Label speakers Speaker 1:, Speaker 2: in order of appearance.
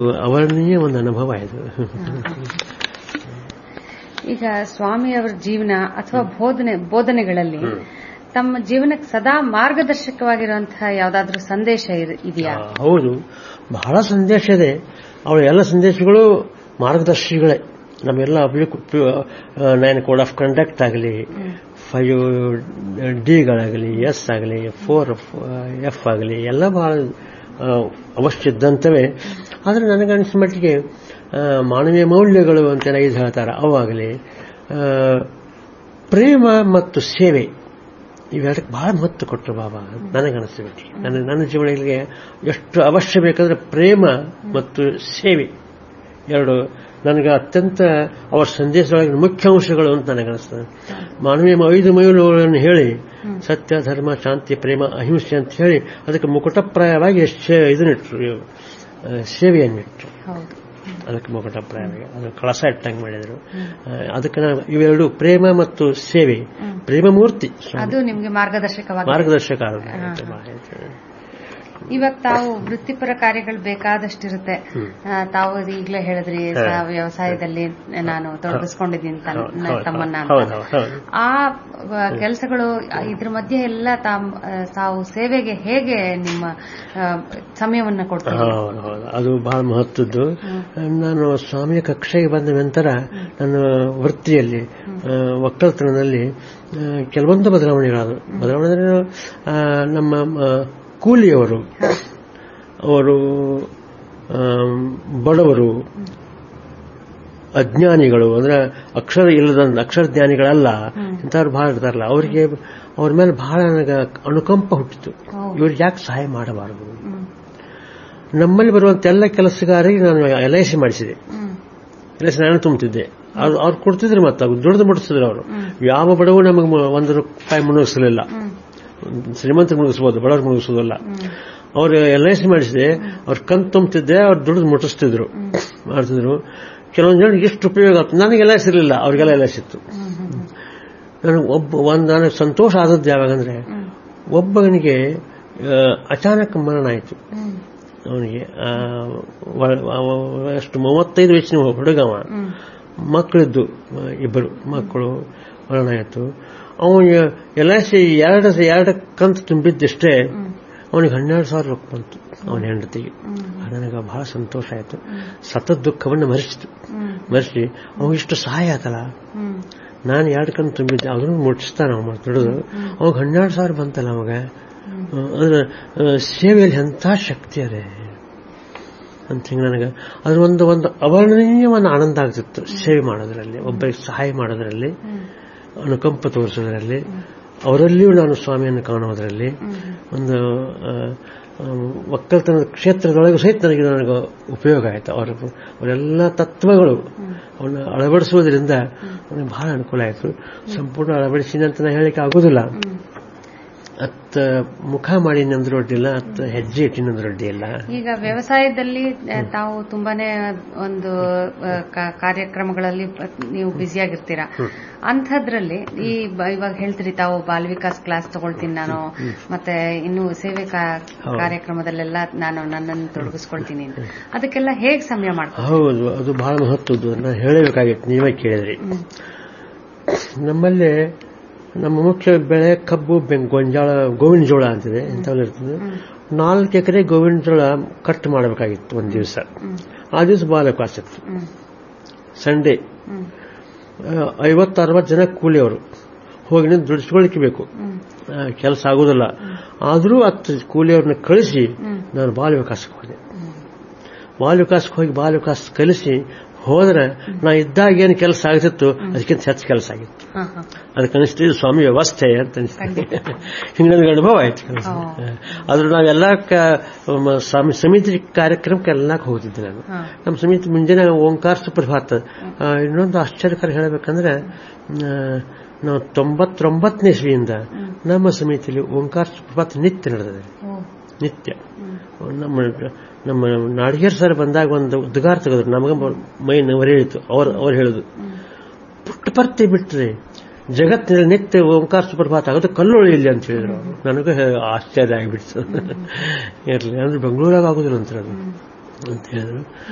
Speaker 1: ಅವರನ್ನೇ ಒಂದು ಅನುಭವ ಇದು.
Speaker 2: ಈಗ ಸ್ವಾಮಿಯವರ ಜೀವನ ಅಥವಾ ಬೋಧನೆಗಳಲ್ಲಿ ತಮ್ಮ ಜೀವನಕ್ಕೆ ಸದಾ ಮಾರ್ಗದರ್ಶಕವಾಗಿರುವಂತಹ ಯಾವುದಾದ್ರೂ ಸಂದೇಶ ಇದೆಯಾ?
Speaker 1: ಹೌದು, ಬಹಳ ಸಂದೇಶ ಇದೆ. ಅವಳ ಎಲ್ಲ ಸಂದೇಶಗಳು ಮಾರ್ಗದರ್ಶಿಗಳೇ. ನಮ್ಮೆಲ್ಲ 9 ಕೋಡ್ ಆಫ್ ಕಂಡಕ್ಟ್ ಆಗಲಿ, 5 ಡಿಗಳಾಗಲಿ, ಎಸ್ ಆಗಲಿ, 4 ಎಫ್ ಆಗಲಿ, ಎಲ್ಲ ಬಹಳ ಅವಶ್ಯ ಇದ್ದಂತವೇ. ಆದರೆ ನನಗನ್ನಿಸಿದ ಮಟ್ಟಿಗೆ ಮಾನವೀಯ ಮೌಲ್ಯಗಳು ಅಂತ 5 ಹೇಳ್ತಾರೆ, ಅವಾಗಲಿ ಪ್ರೇಮ ಮತ್ತು ಸೇವೆ ಇವೆರಡಕ್ಕೆ ಬಹಳ ಮಹತ್ವ ಕೊಟ್ಟರು ಬಾಬಾ. ನನಗನ್ನಿಸಿದ ಮಟ್ಟಿಗೆ ನನ್ನ ಜೀವನಕ್ಕೆ ಎಷ್ಟು ಅವಶ್ಯ ಬೇಕಾದ್ರೆ ಪ್ರೇಮ ಮತ್ತು ಸೇವೆ ಎರಡು ನನಗೆ ಅತ್ಯಂತ ಅವರ ಸಂದೇಶದೊಳಗಿನ ಮುಖ್ಯ ಅಂಶಗಳು ಅಂತ ನನಗನ್ನಿಸ್ತದೆ. ಮಾನವೀಯ 5 ಮೌಲ್ಯಗಳನ್ನು ಹೇಳಿ, ಸತ್ಯ, ಧರ್ಮ, ಶಾಂತಿ, ಪ್ರೇಮ, ಅಹಿಂಸೆ ಅಂತ ಹೇಳಿ ಅದಕ್ಕೆ ಮುಕುಟಪ್ರಾಯವಾಗಿ ಇದನ್ನಿಟ್ರು, ಸೇವೆಯನ್ನಿಟ್ರು. ಅದಕ್ಕೆ ಮುಕುಟಪ್ರಾಯವಾಗಿ ಅದು ಕಳಸ ಇಟ್ಟಂಗೆ ಮಾಡಿದರು. ಅದಕ್ಕೆ ಇವೆರಡು ಪ್ರೇಮ ಮತ್ತು ಸೇವೆ, ಪ್ರೇಮ ಮೂರ್ತಿ
Speaker 2: ಅದು ನಿಮಗೆ
Speaker 1: ಮಾರ್ಗದರ್ಶಕ.
Speaker 2: ಇವಾಗ ತಾವು ವೃತ್ತಿಪರ ಕಾರ್ಯಗಳು ಬೇಕಾದಷ್ಟಿರುತ್ತೆ. ತಾವು ಈಗಲೇ ಹೇಳಿದ್ರಿ ವ್ಯವಸಾಯದಲ್ಲಿ ನಾನು ತೊಡಗಿಸ್ಕೊಂಡಿದ್ದೀನಿ ತಮ್ಮನ್ನ. ಆ ಕೆಲಸಗಳು ಇದ್ರ ಮಧ್ಯೆ ಎಲ್ಲ ತಾವು ಸೇವೆಗೆ ಹೇಗೆ ನಿಮ್ಮ ಸಮಯವನ್ನ ಕೊಡ್ತೀವಿ?
Speaker 1: ಅದು ಬಹಳ ಮಹತ್ವದ್ದು. ನಾನು ಸ್ವಾಮಿಯ ಕಕ್ಷೆಗೆ ಬಂದ ನಂತರ ನನ್ನ ವೃತ್ತಿಯಲ್ಲಿ ಒಕ್ಕಲ್ತನದಲ್ಲಿ ಕೆಲವೊಂದು ಬದಲಾವಣೆಗಳಾದವು. ಬದಲಾವಣೆ ನಮ್ಮ ಕೂಲಿಯವರು, ಅವರು ಬಡವರು, ಅಜ್ಞಾನಿಗಳು, ಅಂದ್ರೆ ಅಕ್ಷರ ಇಲ್ಲದ ಅಕ್ಷರ ಜ್ಞಾನಿಗಳಲ್ಲ, ಇಂಥವ್ರು ಬಹಳ ಇರ್ತಾರಲ್ಲ, ಅವರಿಗೆ ಅವ್ರ ಮೇಲೆ ಬಹಳ ನನಗೆ ಅನುಕಂಪ ಹುಟ್ಟಿತು. ಇವ್ರಿಗೆ ಯಾಕೆ ಸಹಾಯ ಮಾಡಬಾರದು? ನಮ್ಮಲ್ಲಿ ಬರುವಂತ ಎಲ್ಲ ಕೆಲಸಗಾರರಿಗೆ ನಾನು LIC ಮಾಡಿಸಿದೆ. LIC ನಾನು ತುಂಬುತ್ತಿದ್ದೆ, ಅವ್ರು ಕೊಡ್ತಿದ್ರು, ಮತ್ತೆ ದುಡ್ದು ಮುಟ್ಟಿಸಿದ್ರು ಅವರು. ಯಾವ ಬಡವು ನಮಗೆ ₹1 ಮುಗಿಸಲಿಲ್ಲ. ಶ್ರೀಮಂತರು ಮುಗಿಸ್ಬೋದು, ಬಡವ್ರು ಮುಗಿಸೋದಲ್ಲ. ಅವ್ರು LIC ಮಾಡಿಸಿದೆ, ಅವ್ರ ಕಂತು ತುಂಬುತ್ತಿದ್ದೆ, ಅವ್ರು ದುಡ್ದು ಮುಟ್ಟಿಸ್ತಿದ್ರು, ಮಾಡ್ತಿದ್ರು. ಕೆಲವೊಂದು ಜನ ಎಷ್ಟು ಉಪಯೋಗ ಆಗ್ತದೆ. ನನಗೆ LIC ಇರಲಿಲ್ಲ, ಅವ್ರಿಗೆಲ್ಲ LIC ಇತ್ತು. ನನಗೆ ಸಂತೋಷ ಆದದ್ದು ಯಾವಾಗಂದ್ರೆ, ಒಬ್ಬನಿಗೆ ಅಚಾನಕ್ ಮರಣ ಆಯಿತು. ಅವನಿಗೆ ಎಷ್ಟು 35 ವಯಸ್ಸಿನ ಹುಡುಗವ, ಮಕ್ಕಳಿದ್ದು 2 ಮಕ್ಕಳು, ಮರಣ ಆಯಿತು. ಅವನಿಗೆ LIC 2 ಕಂತು ತುಂಬಿದ್ದಷ್ಟೇ ಅವನಿಗೆ 12,000 ರೂಪಾಯಿ ಬಂತು ಅವನ ಹೆಂಡತಿಗೆ. ನನಗೆ ಬಹಳ ಸಂತೋಷ ಆಯಿತು. ಸತತ ದುಃಖವನ್ನು ಮರೆಸಿ ಅವನಿಷ್ಟು ಸಹಾಯ ಆತಲ್ಲ. ನಾನು 2 ಕಂತು ತುಂಬಿದ್ದೆ, ಅದನ್ನು ಮುಟ್ಟಿಸ್ತಾನೆ ಅವ ದುಡಿದು. ಅವಾಗ 12,000 ಬಂತಲ್ಲ ಅವಾಗ. ಅಂದ್ರೆ ಸೇವೆಯಲ್ಲಿ ಎಂಥ ಶಕ್ತಿ ಅದೇ ಅಂತ ಹಿಂಗೆ ನನಗೆ ಅದ್ರ ಒಂದು ಅವರ್ಣನೀಯ ಒಂದು ಆನಂದ ಆಗ್ತಿತ್ತು. ಸೇವೆ ಮಾಡೋದ್ರಲ್ಲಿ, ಒಬ್ಬರಿಗೆ ಸಹಾಯ ಮಾಡೋದ್ರಲ್ಲಿ, ಅನುಕಂಪ ತೋರಿಸೋದ್ರಲ್ಲಿ, ಅವರಲ್ಲಿಯೂ ನಾನು ಸ್ವಾಮಿಯನ್ನು ಕಾಣೋದ್ರಲ್ಲಿ, ಒಂದು ಒಕ್ಕಲ್ತನದ ಕ್ಷೇತ್ರದೊಳಗೂ ಸಹಿತ ನನಗೆ ಉಪಯೋಗ ಆಯಿತು. ಅವರೆಲ್ಲ ತತ್ವಗಳು ಅವನ್ನ ಅಳವಡಿಸುವುದರಿಂದ ನನಗೆ ಬಹಳ ಅನುಕೂಲ ಆಯಿತು. ಸಂಪೂರ್ಣ ಅಳವಡಿಸಿದ ಅಂತ ನಾನು ಹೇಳಲಿಕ್ಕೆ ಆಗೋದಿಲ್ಲ. ಮುಖ ಮಾಡಿ ನಂದು ಅಡ್ಡಿಲ್ಲ, ಹೆಜ್ಜೆ ಇಟ್ಟಿನಂದ್ರು ಅಡ್ಡಿಲ್ಲ.
Speaker 2: ಈಗ ವ್ಯವಸಾಯದಲ್ಲಿ ತಾವು ತುಂಬಾನೇ ಒಂದು ಕಾರ್ಯಕ್ರಮಗಳಲ್ಲಿ ನೀವು ಬ್ಯುಸಿಯಾಗಿರ್ತೀರಾ. ಅಂಥದ್ರಲ್ಲಿ ಇವಾಗ ಹೇಳ್ತೀರಿ ತಾವು ಬಾಲ ವಿಕಾಸ್ ಕ್ಲಾಸ್ ತಗೊಳ್ತೀನಿ ನಾನು, ಮತ್ತೆ ಇನ್ನು ಸೇವೆ ಕಾರ್ಯಕ್ರಮದಲ್ಲೆಲ್ಲ ನಾನು ನನ್ನನ್ನು ತೊಡಗಿಸ್ಕೊಳ್ತೀನಿ. ಅದಕ್ಕೆಲ್ಲ ಹೇಗೆ ಸಮಯ ಮಾಡ್ತೀನಿ?
Speaker 1: ಹೌದು, ಅದು ಬಹಳ ಮಹತ್ವದ್ದು. ನಾನು ಹೇಳಬೇಕಾಗಿತ್ತು, ನೀವೇ ಕೇಳಿದ್ರಿ. ನಮ್ಮಲ್ಲಿ ನಮ್ಮ ಮುಖ್ಯ ಬೆಳೆ ಕಬ್ಬು, ಗೊಂಜಾಳ, ಗೋವಿನ ಜೋಳ ಅಂತಿದೆ, ಇಂಥವೆಲ್ಲ ಇರ್ತದೆ. 4 ಎಕರೆ ಗೋವಿನ ಜೋಳ ಕಟ್ ಮಾಡಬೇಕಾಗಿತ್ತು ಒಂದು ದಿವಸ. ಆ ದಿವಸ ಬಾಲ ಕ್ಲಾಸ್ ಇತ್ತು, ಸಂಡೇ. 50-60 ಜನ ಕೂಲಿಯವರು ಹೋಗಿ ನಿಂತು ದುಡಿಸ್ಕೊಳ್ಳಿಕ್ಕೆ ಬೇಕು, ಕೆಲಸ ಆಗೋದಿಲ್ಲ. ಆದರೂ 10 ಕೂಲಿಯವ್ರನ್ನ ಕಳಿಸಿ ನಾನು ಬಾಲ ವಿಕಾಸಕ್ಕೆ ಹೋದೆ. ಬಾಲ ವಿಕಾಸಕ್ಕೆ ಹೋಗಿ ಬಾಲ ವಿಕಾಸ ಕಲಿಸಿ ಹೋದ್ರೆ ನಾ ಇದ್ದಾಗ ಏನು ಕೆಲಸ ಆಗ್ತಿತ್ತು ಅದಕ್ಕಿಂತ ಹೆಚ್ಚು ಕೆಲಸ ಆಗಿತ್ತು. ಅದಕ್ಕೆ ಅನಿಸ್ತಿದ್ದು ಸ್ವಾಮಿ ವ್ಯವಸ್ಥೆ ಅಂತ ಅನಿಸ್ತಿದೆ. ಹಿಂಗೆ ನನಗೆ ಅನುಭವ ಆಯ್ತು. ಆದ್ರೂ ನಾವೆಲ್ಲ ಸಮಿತಿ ಕಾರ್ಯಕ್ರಮಕ್ಕೆ ಎಲ್ಲಕ್ಕೆ ಹೋಗ್ತಿದ್ದೆ ನಾನು. ನಮ್ಮ ಸಮಿತಿ ಮುಂಜಾನೆ ಓಂಕಾರ ಸುಪ್ರಭಾತ. ಇನ್ನೊಂದು ಆಶ್ಚರ್ಯಕರ ಹೇಳಬೇಕಂದ್ರೆ, ನಾವು 99ನೇ ಇಸ್ವಿಯಿಂದ ನಮ್ಮ ಸಮಿತಿಯಲ್ಲಿ ಓಂಕಾರ ಸುಪ್ರಭಾತ ನಿತ್ಯ ನಡೆದಿದೆ. ನಿತ್ಯ ನಮ್ಮ ನಾಡಿಗೇರ್ ಸರ್ ಬಂದಾಗ ಒಂದು ಉದ್ಗಾರ ತೆಗೆದ್ರು, ನಮಗ ಮೈ ನವರೇಳಿತು. ಅವ್ರು ಹೇಳುದು, ಪುಟ್ಟಪರ್ತಿ ಬಿಟ್ರೆ ಜಗತ್ತಿನಲ್ಲಿ ನಿತ್ಯ ಓಂಕಾರ ಸುಪ್ರಭಾತ ಆಗೋದು ಕಲ್ಲೊಳಿ ಇಲ್ಲಿ ಅಂತ ಹೇಳಿದ್ರು. ನನಗೂ ಆಶ್ಚರ್ಯ ಆಗಿಬಿಡ್ತು. ಇರಲಿ ಅಂದ್ರೆ ಬೆಂಗಳೂರಾಗ ಆಗೋದಿಲ್ಲ ಅಂತ ಹೇಳಿದ್ರು.